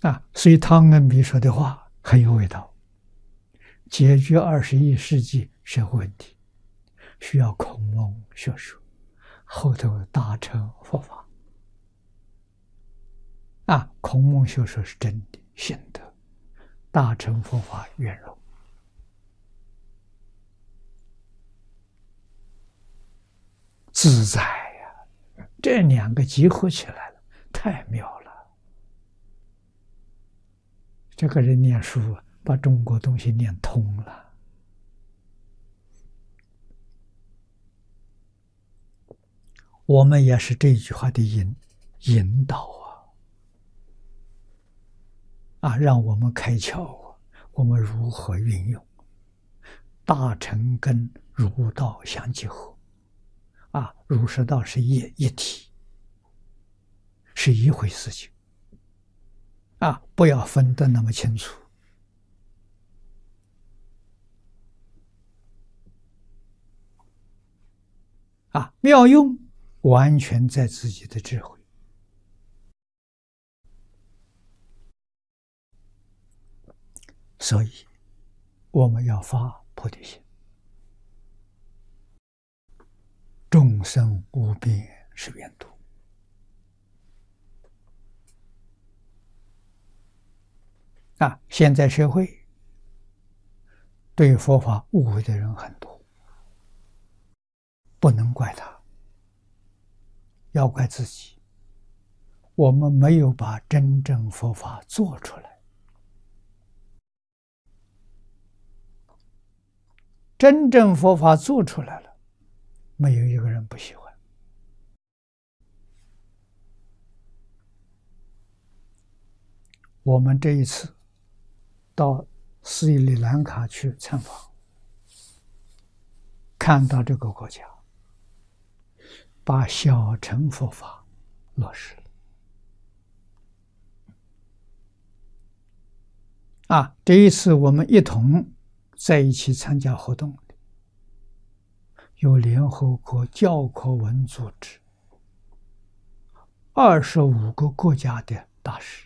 所以汤恩比说的话很有味道。解决21世纪社会问题，需要孔孟学说，后头大乘佛法。孔孟学说是真的信德，大乘佛法圆融，自在呀！这两个结合起来了，太妙了。这个人念书，把中国东西念通了。我们也是这句话的引导让我们开窍我们如何运用大乘跟儒道相结合儒释道是一体，是一回事情不要分得那么清楚妙用完全在自己的智慧。所以我们要发菩提心，众生无边誓愿度。现在社会对佛法误会的人很多，不能怪他，要怪自己。我们没有把真正佛法做出来。真正佛法做出来了，没有一个人不喜欢。我们这一次到斯里兰卡去参访，看到这个国家把小乘佛法落实了。这一次我们一同在一起参加活动的有联合国教科文组织25个国家的大使，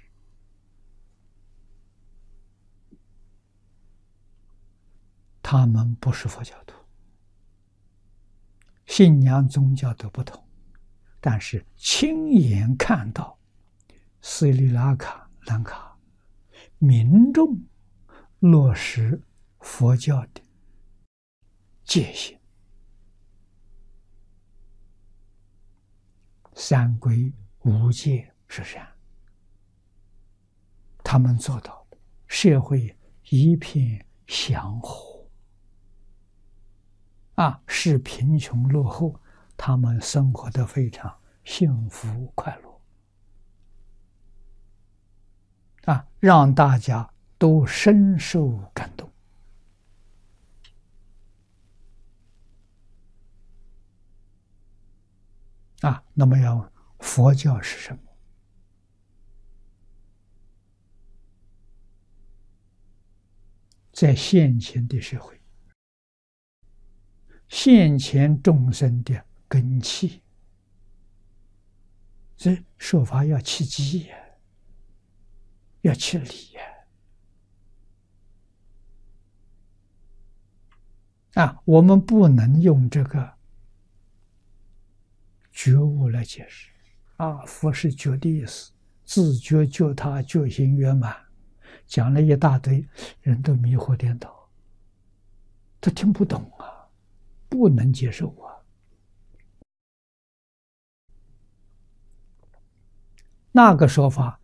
他们不是佛教徒，信仰宗教都不同，但是亲眼看到斯里兰卡民众落实佛教的戒心，三皈五戒十善，他们做到了，社会一片祥和是贫穷落后，他们生活得非常幸福快乐让大家都深受感动那么要佛教是什么？在现前的社会，现前众生的根器，这说法要契机要切理我们不能用这个觉悟来解释佛是觉的意思，自觉觉他觉行圆满，讲了一大堆，人都迷惑颠倒，他听不懂不能接受那个说法